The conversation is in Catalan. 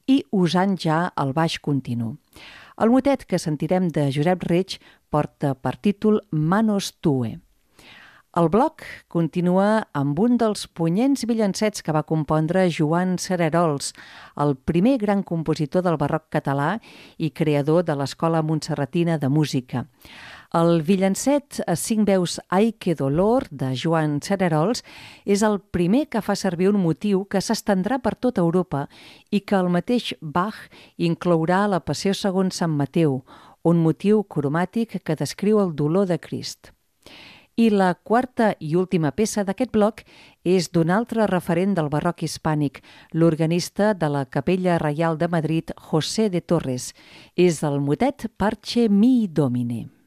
i usant ja el baix continu. El motet que sentirem de Josep Reig porta per títol Manos Tue. El bloc continua amb un dels punyents villancets que va compondre Joan Cererols, el primer gran compositor del barroc català i creador de l'Escola Montserratina de Música. El villancet a 5 veus Ai que dolor de Joan Cererols és el primer que fa servir un motiu que s'estendrà per tota Europa i que el mateix Bach inclourà a la Passió segons Sant Mateu, un motiu cromàtic que descriu el dolor de Crist. I la quarta i última peça d'aquest bloc és d'un altre referent del barroc hispànic, l'organista de la Capella Reial de Madrid, José de Torres. És el motet Parce mi Domine.